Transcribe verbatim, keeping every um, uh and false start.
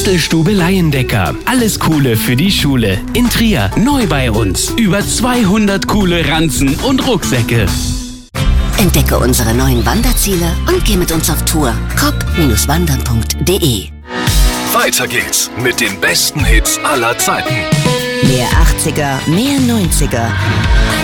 Bastelstube Laiendecker. Alles Coole für die Schule. In Trier, neu bei uns. Über zweihundert coole Ranzen und Rucksäcke. Entdecke unsere neuen Wanderziele und geh mit uns auf Tour. Kop Bindestrich wandern punkt de. Weiter geht's mit den besten Hits aller Zeiten. Mehr achtziger, mehr neunziger.